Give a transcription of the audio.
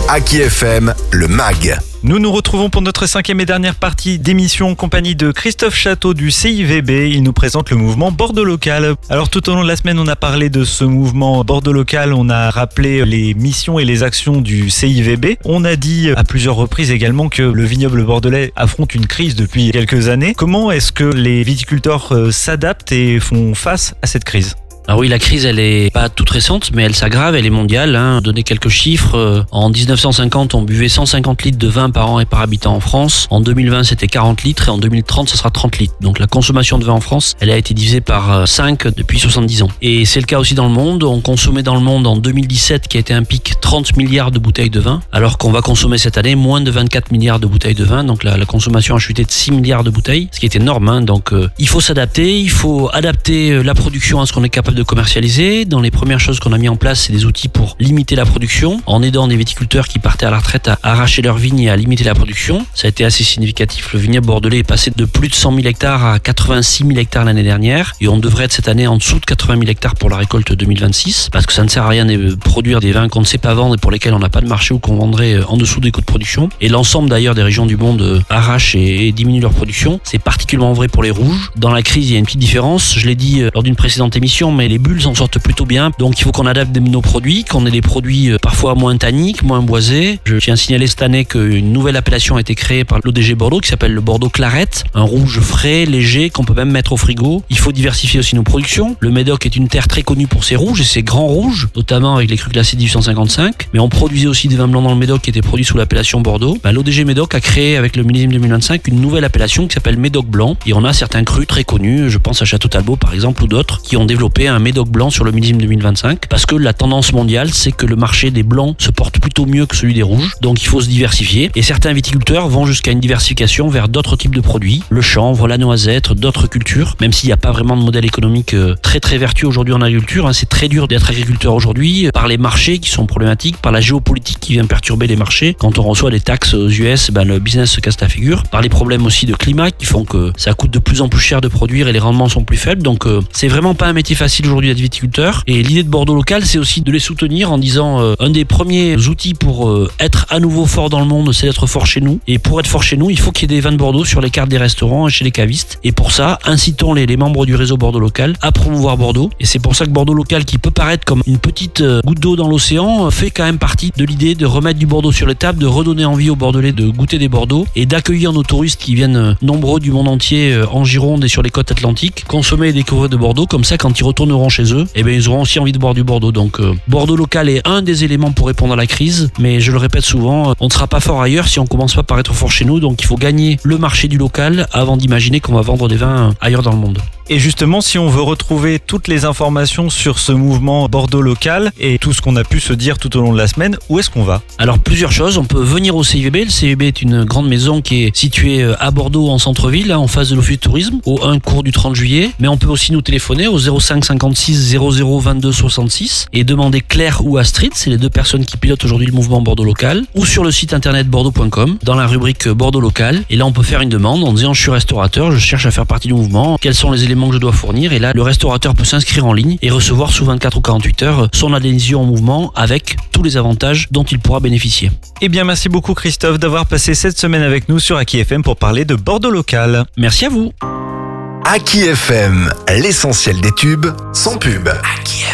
Aki FM, le MAG. Nous nous retrouvons pour notre 5e et dernière partie d'émission en compagnie de Christophe Château du CIVB. Il nous présente le mouvement Bordeaux Local. Alors tout au long de la semaine, on a parlé de ce mouvement Bordeaux Local. On a rappelé les missions et les actions du CIVB. On a dit à plusieurs reprises également que le vignoble bordelais affronte une crise depuis quelques années. Comment est-ce que les viticulteurs s'adaptent et font face à cette crise ? Alors oui, la crise, elle est pas toute récente, mais elle s'aggrave, elle est mondiale. Donner quelques chiffres, en 1950, on buvait 150 litres de vin par an et par habitant en France. En 2020, c'était 40 litres et en 2030, ce sera 30 litres. Donc la consommation de vin en France, elle a été divisée par 5 depuis 70 ans. Et c'est le cas aussi dans le monde. On consommait dans le monde en 2017, qui a été un pic, 30 milliards de bouteilles de vin, alors qu'on va consommer cette année moins de 24 milliards de bouteilles de vin. Donc la consommation a chuté de 6 milliards de bouteilles, ce qui est énorme. Donc il faut s'adapter, il faut adapter la production à ce qu'on est capable de commercialiser. Dans les premières choses qu'on a mis en place, c'est des outils pour limiter la production, en aidant des viticulteurs qui partaient à la retraite à arracher leurs vignes et à limiter la production. Ça a été assez significatif. Le vignoble bordelais est passé de plus de 100 000 hectares à 86 000 hectares l'année dernière, et on devrait être cette année en dessous de 80 000 hectares pour la récolte 2026, parce que ça ne sert à rien de produire des vins qu'on ne sait pas vendre et pour lesquels on n'a pas de marché ou qu'on vendrait en dessous des coûts de production. Et l'ensemble d'ailleurs des régions du monde arrachent et diminuent leur production. C'est particulièrement vrai pour les rouges. Dans la crise, il y a une petite différence. Je l'ai dit lors d'une précédente émission, mais les bulles s'en sortent plutôt bien. Donc il faut qu'on adapte nos produits, qu'on ait des produits parfois moins tanniques, moins boisés. Je tiens à signaler cette année qu'une nouvelle appellation a été créée par l'ODG Bordeaux qui s'appelle le Bordeaux Clarette, un rouge frais, léger, qu'on peut même mettre au frigo. Il faut diversifier aussi nos productions. Le Médoc est une terre très connue pour ses rouges et ses grands rouges, notamment avec les crus classés 1855. Mais on produisait aussi des vins blancs dans le Médoc qui étaient produits sous l'appellation Bordeaux. L'ODG Médoc a créé avec le millésime 2025 une nouvelle appellation qui s'appelle Médoc Blanc. Et on a certains crus très connus, je pense à Château Talbot par exemple ou d'autres, qui ont développé un Médoc Blanc sur le millésime 2025, parce que la tendance mondiale, c'est que le marché des blancs se porte plutôt mieux que celui des rouges, donc il faut se diversifier, et certains viticulteurs vont jusqu'à une diversification vers d'autres types de produits, le chanvre, la noisette, d'autres cultures, même s'il n'y a pas vraiment de modèle économique très très vertueux aujourd'hui en agriculture. C'est très dur d'être agriculteur aujourd'hui, par les marchés qui sont problématiques, par la géopolitique qui vient perturber les marchés. Quand on reçoit des taxes aux US, le business se casse la figure, par les problèmes aussi de climat qui font que ça coûte de plus en plus cher de produire et les rendements sont plus faibles, donc c'est vraiment pas un métier facile aujourd'hui d'être viticulteur. Et l'idée de Bordeaux Local, c'est aussi de les soutenir en disant un des premiers outils pour être à nouveau fort dans le monde, c'est d'être fort chez nous. Et pour être fort chez nous, il faut qu'il y ait des vins de Bordeaux sur les cartes des restaurants et chez les cavistes. Et pour ça, incitons les membres du réseau Bordeaux Local à promouvoir Bordeaux. Et c'est pour ça que Bordeaux Local, qui peut paraître comme une petite goutte d'eau dans l'océan, fait quand même partie de l'idée de remettre du Bordeaux sur les tables, de redonner envie aux Bordelais de goûter des Bordeaux et d'accueillir nos touristes qui viennent nombreux du monde entier en Gironde et sur les côtes atlantiques, consommer et découvrir de Bordeaux. Comme ça, quand ils retourneront chez eux, ils auront aussi envie de boire du Bordeaux. Donc Bordeaux Local est un des éléments pour répondre à la crise, mais je le répète souvent, on ne sera pas fort ailleurs si on commence pas par être fort chez nous. Donc il faut gagner le marché du local avant d'imaginer qu'on va vendre des vins ailleurs dans le monde. Et justement, si on veut retrouver toutes les informations sur ce mouvement Bordeaux Local et tout ce qu'on a pu se dire tout au long de la semaine, où est-ce qu'on va ? Alors plusieurs choses, on peut venir au CIVB. Le CIVB est une grande maison qui est située à Bordeaux en centre-ville, en face de l'Office du Tourisme, au 1 cours du 30 juillet. Mais on peut aussi nous téléphoner au 05 56 00 22 66 et demander Claire ou Astrid, c'est les deux personnes qui pilotent aujourd'hui le mouvement Bordeaux Local, ou sur le site internet bordeaux.com, dans la rubrique Bordeaux Local. Et là on peut faire une demande en disant je suis restaurateur, je cherche à faire partie du mouvement, quels sont les éléments que je dois fournir, et là le restaurateur peut s'inscrire en ligne et recevoir sous 24 ou 48 heures son adhésion au mouvement avec tous les avantages dont il pourra bénéficier. Eh bien merci beaucoup Christophe d'avoir passé cette semaine avec nous sur Aki FM pour parler de Bordeaux Local. Merci à vous. Aki FM, l'essentiel des tubes, sans pub. Aki FM.